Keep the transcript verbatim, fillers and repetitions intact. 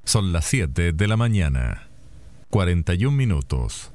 Son las siete de la mañana, cuarenta y un minutos.